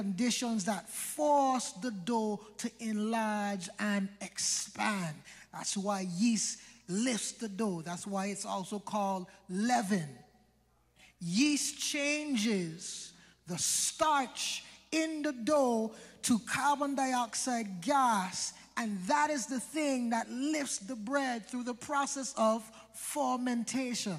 conditions that force the dough to enlarge and expand. That's why yeast lifts the dough. That's why it's also called leaven. Yeast changes the starch in the dough to carbon dioxide gas, and that is the thing that lifts the bread through the process of fermentation.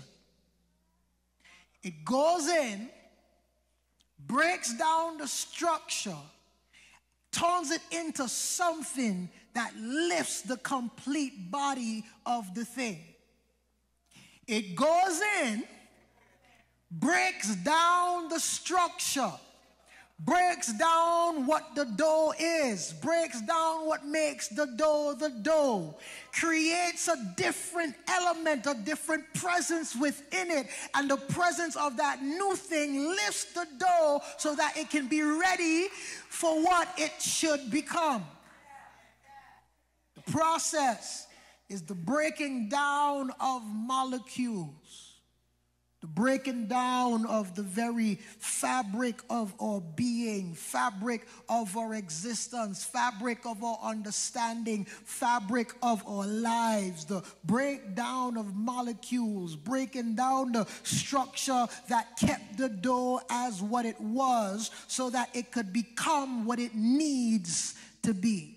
It goes in, breaks down the structure, turns it into something that lifts the complete body of the thing. It goes in, breaks down the structure, breaks down what the dough is, breaks down what makes the dough, creates a different element, a different presence within it, and the presence of that new thing lifts the dough so that it can be ready for what it should become. The process is the breaking down of molecules, the breaking down of the very fabric of our being, fabric of our existence, fabric of our understanding, fabric of our lives, the breakdown of molecules, breaking down the structure that kept the dough as what it was so that it could become what it needs to be.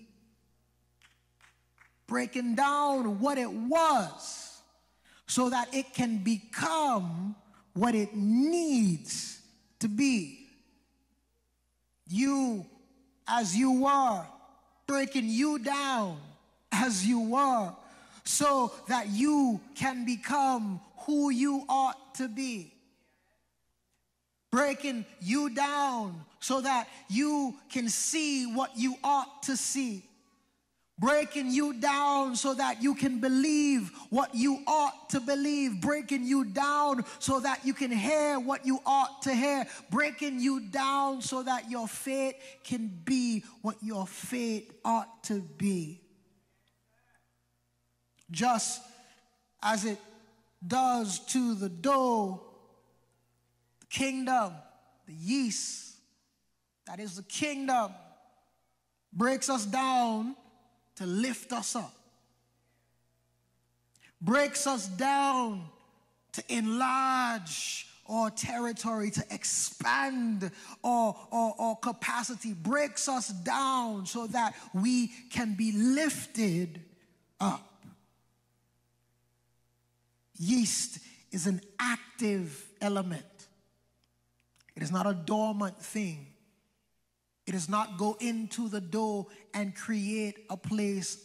Breaking down what it was so that it can become what it needs to be. You, as you were, breaking you down as you were, so that you can become who you ought to be. Breaking you down so that you can see what you ought to see. Breaking you down so that you can believe what you ought to believe. Breaking you down so that you can hear what you ought to hear. Breaking you down so that your faith can be what your faith ought to be. Just as it does to the dough, the kingdom, the yeast, that is the kingdom, breaks us down to lift us up, breaks us down to enlarge our territory, to expand our capacity, breaks us down so that we can be lifted up. Yeast is an active element. It is not a dormant thing. It does not go into the dough and create a place